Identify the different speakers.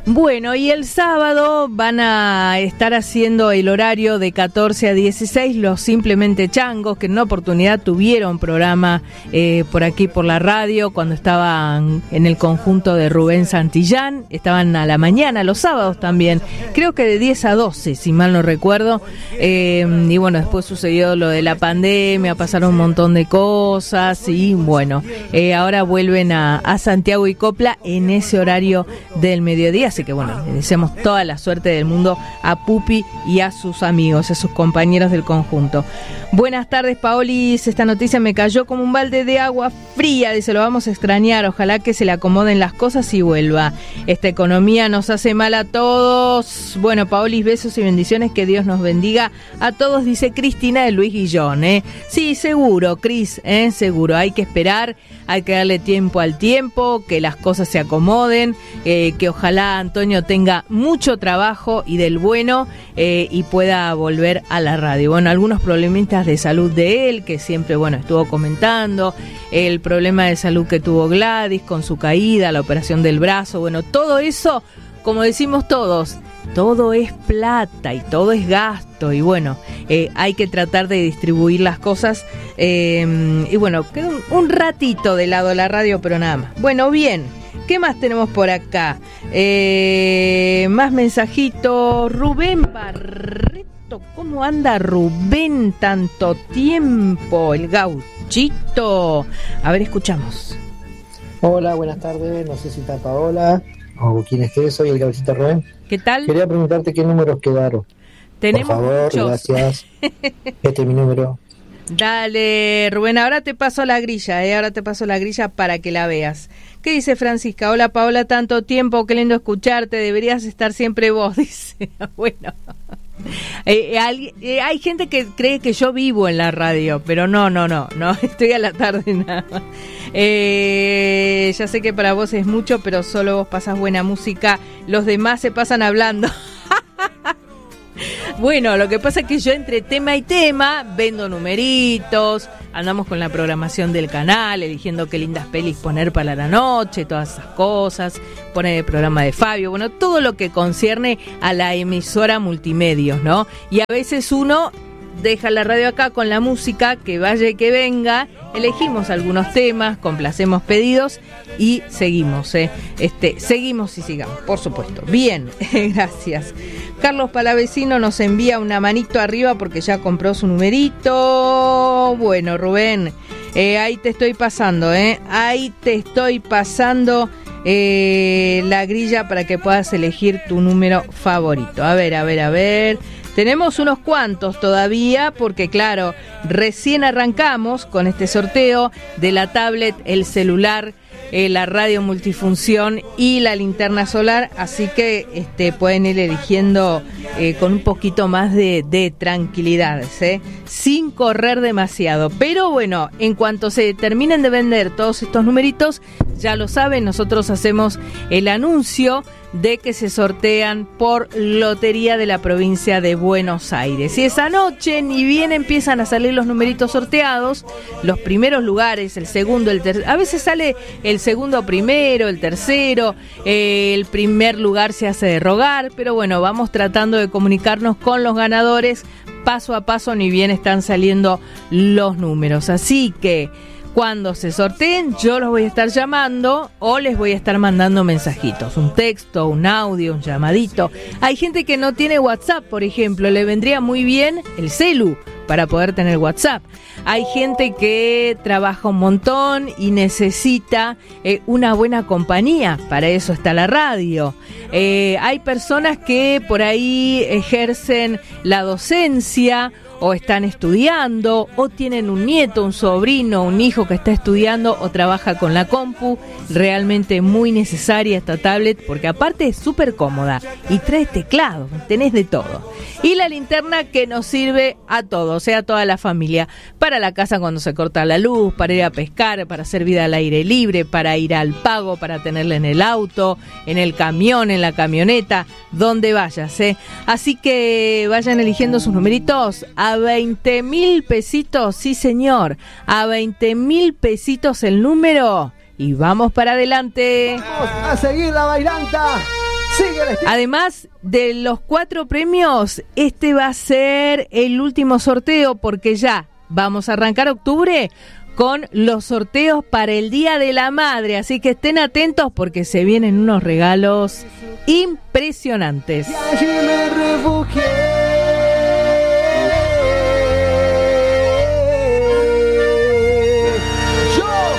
Speaker 1: Bueno, y el sábado van a estar haciendo el horario de 14 a 16 los Simplemente Changos, que en una oportunidad tuvieron programa por aquí por la radio cuando estaban en el conjunto de Rubén Santillán. Estaban a la mañana, los sábados también, creo que de 10 a 12, si mal no recuerdo. Y bueno, después sucedió lo de la pandemia, pasaron un montón de cosas y bueno, ahora vuelven a Santiago y Copla en ese horario del mediodía. Así que bueno, le deseamos toda la suerte del mundo a Pupi y a sus amigos, a sus compañeros del conjunto. Buenas tardes, Paolis. Esta noticia me cayó como un balde de agua fría. Dice, lo vamos a extrañar. Ojalá que se le acomoden las cosas y vuelva. Esta economía nos hace mal a todos. Bueno, Paolis, besos y bendiciones. Que Dios nos bendiga a todos, dice Cristina de Luis Guillón. Sí, seguro, Cris, seguro. Hay que esperar, hay que darle tiempo al tiempo, que las cosas se acomoden, que ojalá Antonio tenga mucho trabajo y del bueno y pueda volver a la radio. Bueno, algunos problemitas de salud de él, que siempre, bueno, estuvo comentando, el problema de salud que tuvo Gladys con su caída, la operación del brazo, bueno, todo eso, como decimos todos, todo es plata y todo es gasto y bueno, hay que tratar de distribuir las cosas y bueno, queda un ratito de lado la radio, pero nada más. Bueno, bien, ¿qué más tenemos por acá? Más mensajitos. Rubén Barreto, ¿cómo anda Rubén? Tanto tiempo, el gauchito. A ver, escuchamos.
Speaker 2: Hola, buenas tardes, no sé si está Paola o quién esté, soy el gauchito Rubén.
Speaker 1: ¿Qué tal?
Speaker 2: Quería preguntarte qué números quedaron.
Speaker 1: Tenemos
Speaker 2: por favor,
Speaker 1: muchos.
Speaker 2: Gracias. Este es mi número.
Speaker 1: Dale, Rubén, ahora te paso la grilla, ahora te paso la grilla para que la veas. ¿Qué dice Francisca? Hola, Paola, tanto tiempo, qué lindo escucharte, deberías estar siempre vos, dice. Bueno, hay gente que cree que yo vivo en la radio, pero no, estoy a la tarde nada más. Ya sé que para vos es mucho, pero solo vos pasás buena música, los demás se pasan hablando. Bueno, lo que pasa es que yo entre tema y tema vendo numeritos, andamos con la programación del canal, eligiendo qué lindas pelis poner para la noche, todas esas cosas, poner el programa de Fabio, bueno, todo lo que concierne a la emisora multimedios, ¿no? Y a veces uno deja la radio acá con la música, que vaya y que venga, elegimos algunos temas, complacemos pedidos y seguimos, seguimos y sigamos, por supuesto. Bien, gracias. Carlos Palavecino nos envía una manito arriba porque ya compró su numerito. Bueno, Rubén, ahí te estoy pasando, ahí te estoy pasando la grilla para que puedas elegir tu número favorito. A ver. Tenemos unos cuantos todavía porque, claro, recién arrancamos con este sorteo de la tablet, el celular, la radio multifunción y la linterna solar, así que pueden ir eligiendo con un poquito más de tranquilidad, sin correr demasiado. Pero bueno, en cuanto se terminen de vender todos estos numeritos, ya lo saben, nosotros hacemos el anuncio de que se sortean por Lotería de la Provincia de Buenos Aires. Y esa noche, ni bien empiezan a salir los numeritos sorteados, los primeros lugares, el segundo, el tercero, a veces sale el segundo primero, el tercero, el primer lugar se hace de rogar, pero bueno, vamos tratando de comunicarnos con los ganadores paso a paso, ni bien están saliendo los números. Así que cuando se sorteen, yo los voy a estar llamando o les voy a estar mandando mensajitos, un texto, un audio, un llamadito. Hay gente que no tiene WhatsApp, por ejemplo, le vendría muy bien el celu para poder tener WhatsApp. Hay gente que trabaja un montón y necesita una buena compañía, para eso está la radio. Hay personas que por ahí ejercen la docencia o están estudiando, o tienen un nieto, un sobrino, un hijo que está estudiando o trabaja con la compu. Realmente muy necesaria esta tablet, porque aparte es súper cómoda y trae teclado, tenés de todo. Y la linterna que nos sirve a todos, o sea, a toda la familia, para la casa cuando se corta la luz, para ir a pescar, para hacer vida al aire libre, para ir al pago, para tenerla en el auto, en el camión, en la camioneta, donde vayas, Así que vayan eligiendo sus numeritos. A 20.000 pesitos, sí señor, a 20.000 pesitos el número y vamos para adelante.
Speaker 3: Vamos a seguir la bailanta.
Speaker 1: Además de los 4 premios, este va a ser el último sorteo porque ya vamos a arrancar octubre con los sorteos para el Día de la Madre, así que estén atentos porque se vienen unos regalos impresionantes.
Speaker 3: Y allí me refugié.